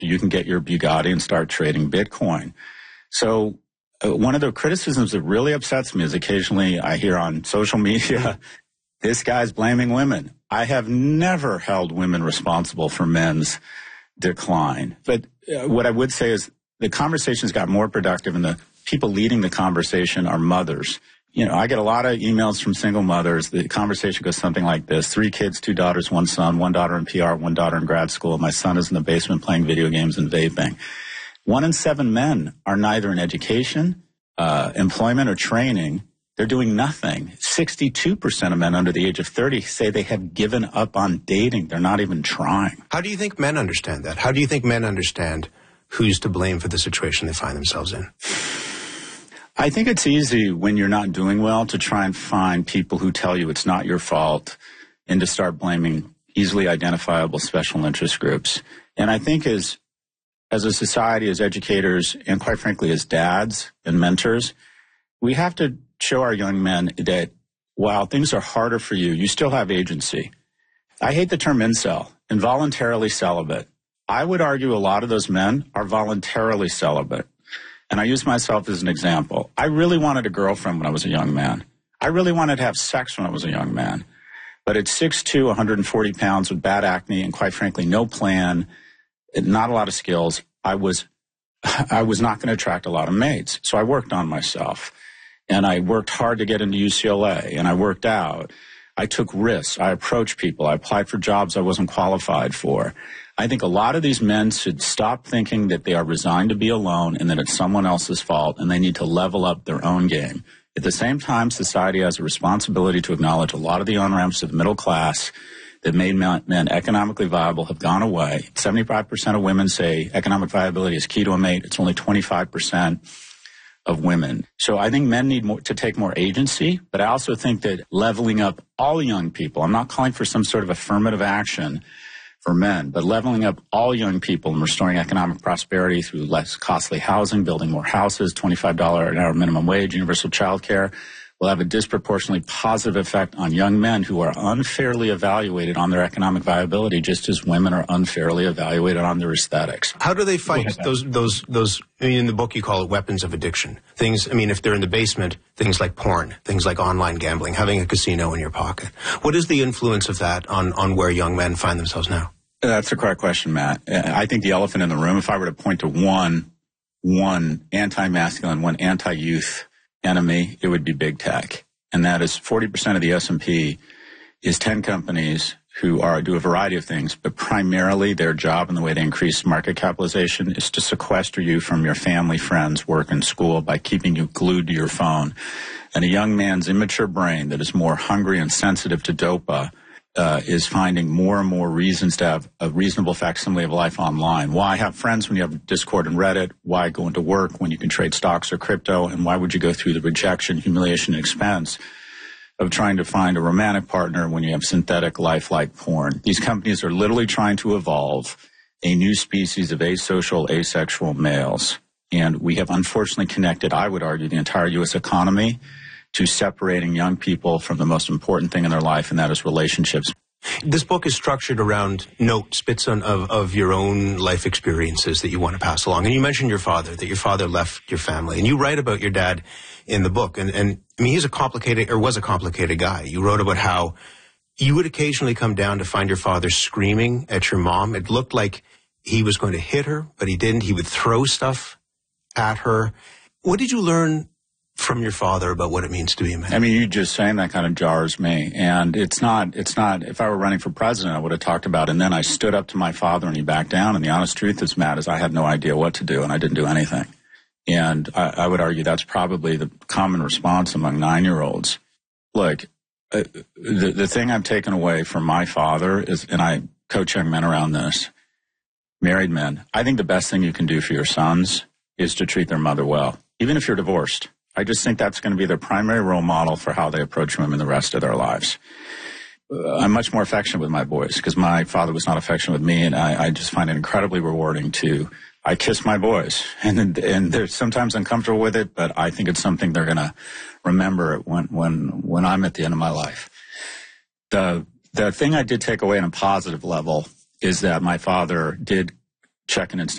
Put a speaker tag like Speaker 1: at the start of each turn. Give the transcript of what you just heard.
Speaker 1: you can get your Bugatti and start trading Bitcoin. So one of the criticisms that really upsets me is occasionally I hear on social media, this guy's blaming women. I have never held women responsible for men's decline. But what I would say is the conversations got more productive, and the people leading the conversation are mothers. You know, I get a lot of emails from single mothers. The conversation goes something like this: 3 kids, 2 daughters, 1 son, 1 daughter in PR, 1 daughter in grad school. My son is in the basement playing video games and vaping. 1 in 7 men are neither in education, employment, or training. They're doing nothing. 62% of men under the age of 30 say they have given up on dating. They're not even trying.
Speaker 2: How do you think men understand that? How do you think men understand who's to blame for the situation they find themselves in?
Speaker 1: I think it's easy when you're not doing well to try and find people who tell you it's not your fault and to start blaming easily identifiable special interest groups. And I think as a society, as educators, and quite frankly, as dads and mentors, we have to show our young men that while things are harder for you, you still have agency. I hate the term incel, involuntarily celibate. I would argue a lot of those men are voluntarily celibate. And I use myself as an example. I really wanted a girlfriend when I was a young man. I really wanted to have sex when I was a young man. But at 6'2", 140 pounds with bad acne and quite frankly no plan, not a lot of skills, I was not going to attract a lot of mates. So I worked on myself. And I worked hard to get into UCLA, and I worked out. I took risks. I approached people. I applied for jobs I wasn't qualified for. I think a lot of these men should stop thinking that they are resigned to be alone and that it's someone else's fault, and they need to level up their own game. At the same time, society has a responsibility to acknowledge a lot of the on-ramps of the middle class that made men economically viable have gone away. 75% of women say economic viability is key to a mate. It's only 25% of women. So I think men need to take more agency, but I also think that leveling up all young people, I'm not calling for some sort of affirmative action for men, but leveling up all young people and restoring economic prosperity through less costly housing, building more houses, $25 an hour minimum wage, universal child care, will have a disproportionately positive effect on young men who are unfairly evaluated on their economic viability, just as women are unfairly evaluated on their aesthetics.
Speaker 2: How do they fight those, I mean, in the book you call it weapons of addiction. Things, I mean, if they're in the basement, things like porn, things like online gambling, having a casino in your pocket. What is the influence of that on where young men find themselves now?
Speaker 1: That's a correct question, Matt. I think the elephant in the room, if I were to point to one anti-masculine, one anti-youth enemy, it would be big tech. And that is 40% of the S&P is 10 companies who do a variety of things, but primarily their job and the way they increase market capitalization is to sequester you from your family, friends, work, and school by keeping you glued to your phone. And a young man's immature brain that is more hungry and sensitive to dopa is finding more and more reasons to have a reasonable facsimile of life online. Why have friends when you have Discord and Reddit? Why go into work when you can trade stocks or crypto? And why would you go through the rejection, humiliation, and expense of trying to find a romantic partner when you have synthetic life like porn? These companies are literally trying to evolve a new species of asocial, asexual males. And we have unfortunately connected, I would argue, the entire U.S. economy to separating young people from the most important thing in their life, and that is relationships.
Speaker 2: This book is structured around notes, bits of your own life experiences that you want to pass along. And you mentioned your father, that your father left your family. And you write about your dad in the book. And I mean, he's was a complicated guy. You wrote about how you would occasionally come down to find your father screaming at your mom. It looked like he was going to hit her, but he didn't. He would throw stuff at her. What did you learn from your father about what it means to be a man?
Speaker 1: I mean, you just saying that kind of jars me. And it's not, if I were running for president, I would have talked about it. And then I stood up to my father and he backed down. And the honest truth is, Matt, is I had no idea what to do and I didn't do anything. And I would argue that's probably the common response among 9-year-olds. Look, the thing I've taken away from my father is, and I coach young men around this, married men, I think the best thing you can do for your sons is to treat their mother well, even if you're divorced. I just think that's going to be their primary role model for how they approach women the rest of their lives. I'm much more affectionate with my boys because my father was not affectionate with me, and I just find it incredibly rewarding I kiss my boys, and they're sometimes uncomfortable with it, but I think it's something they're going to remember when I'm at the end of my life. The thing I did take away on a positive level is that my father did check an instant